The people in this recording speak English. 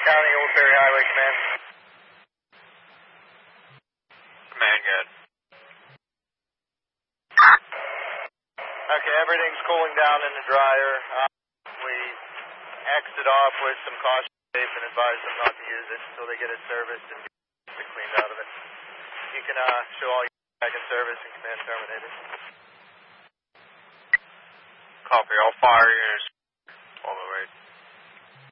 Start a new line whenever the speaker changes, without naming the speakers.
County Old Ferry Highway Command.
Command, good.
Okay, everything's cooling down in the dryer. We X'd it off with some caution tape and advised them not to use it until they get it serviced and get it cleaned out of it. You can show all your back in service and command terminated.
Copy, I'll fire you